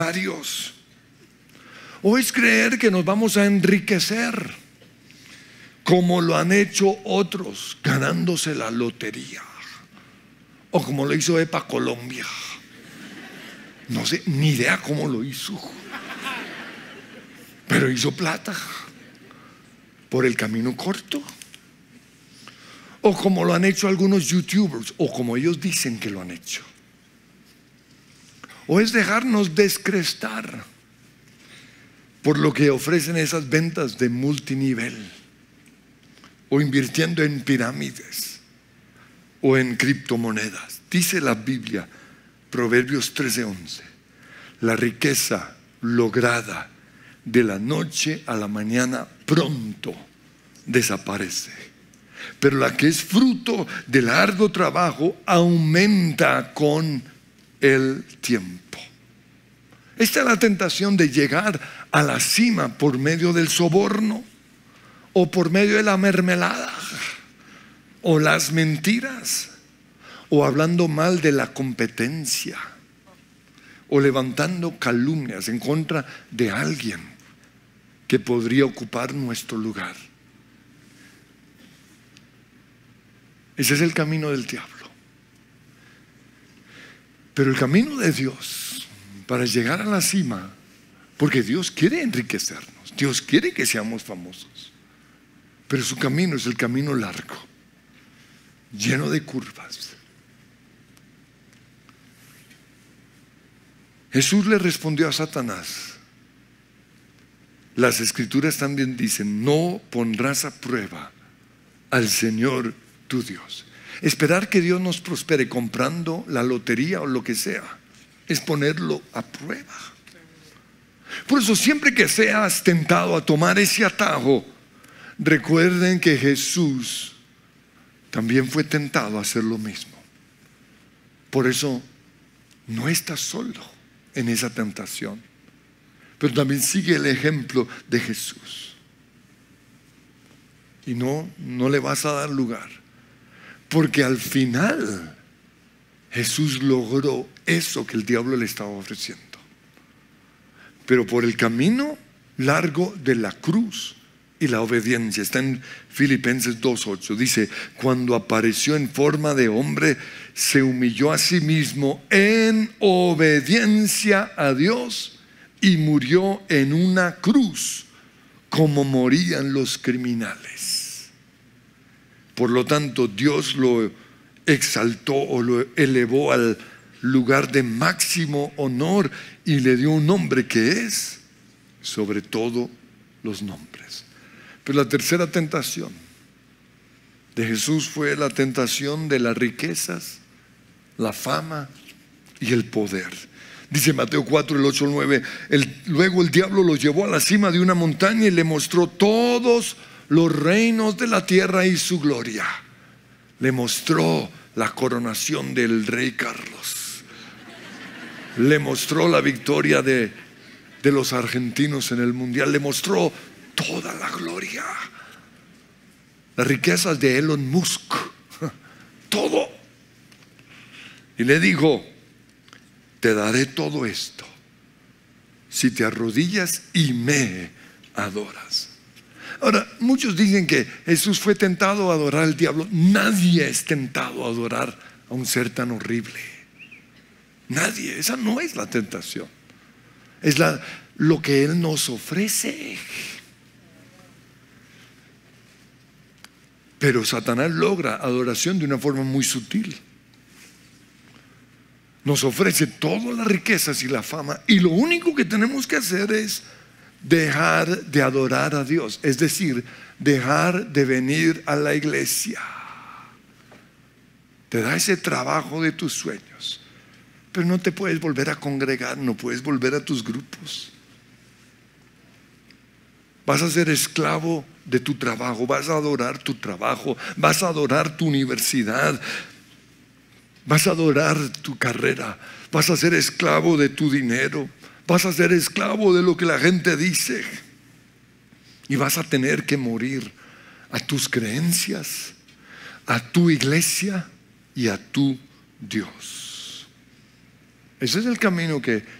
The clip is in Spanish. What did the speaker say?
Dios. O es creer que nos vamos a enriquecer como lo han hecho otros, ganándose la lotería, o como lo hizo EPA Colombia. No sé, ni idea cómo lo hizo, pero hizo plata por el camino corto. O como lo han hecho algunos youtubers, o como ellos dicen que lo han hecho. O es dejarnos descrestar por lo que ofrecen esas ventas de multinivel, o invirtiendo en pirámides o en criptomonedas. Dice la Biblia, Proverbios 13:11, la riqueza lograda de la noche a la mañana pronto desaparece, pero la que es fruto de largo trabajo aumenta con el tiempo. Esta es la tentación de llegar a la cima por medio del soborno, o por medio de la mermelada, o las mentiras, o hablando mal de la competencia, o levantando calumnias en contra de alguien que podría ocupar nuestro lugar. Ese es el camino del diablo. Pero el camino de Dios para llegar a la cima, porque Dios quiere enriquecernos, Dios quiere que seamos famosos, pero su camino es el camino largo, lleno de curvas. Jesús le respondió a Satanás. Las escrituras también dicen: no pondrás a prueba al Señor tu Dios. Esperar que Dios nos prospere comprando la lotería o lo que sea es ponerlo a prueba. Por eso, siempre que seas tentado a tomar ese atajo, recuerden que Jesús también fue tentado a hacer lo mismo. Por eso no estás solo en esa tentación, pero también sigue el ejemplo de Jesús y no le vas a dar lugar, porque al final Jesús logró eso que el diablo le estaba ofreciendo. Pero por el camino largo de la cruz y la obediencia. Está en Filipenses 2:8. Dice: cuando apareció en forma de hombre, se humilló a sí mismo en obediencia a Dios y murió en una cruz como morían los criminales. Por lo tanto, Dios lo exaltó o lo elevó al lugar de máximo honor y le dio un nombre que es sobre todo los nombres. Pero la tercera tentación de Jesús fue la tentación de las riquezas, la fama y el poder. Dice Mateo 4, el 8 al 9, luego el diablo lo llevó a la cima de una montaña y le mostró todos los reinos de la tierra y su gloria. Le mostró la coronación del rey Carlos. Le mostró la victoria de los argentinos en el mundial. Le mostró toda la gloria, las riquezas de Elon Musk, todo. Y le dijo: te daré todo esto si te arrodillas y me adoras. Ahora, muchos dicen que Jesús fue tentado a adorar al diablo. Nadie es tentado a adorar a un ser tan horrible. Nadie. Esa no es la tentación. Es lo que Él nos ofrece. Pero Satanás logra adoración de una forma muy sutil. Nos ofrece todas las riquezas y la fama, y lo único que tenemos que hacer es dejar de adorar a Dios, es decir, dejar de venir a la iglesia. Te da ese trabajo de tus sueños, pero no te puedes volver a congregar, no puedes volver a tus grupos. Vas a ser esclavo de tu trabajo, vas a adorar tu trabajo, vas a adorar tu universidad, vas a adorar tu carrera, vas a ser esclavo de tu dinero, vas a ser esclavo de lo que la gente dice, y vas a tener que morir a tus creencias, a tu iglesia y a tu Dios. Ese es el camino que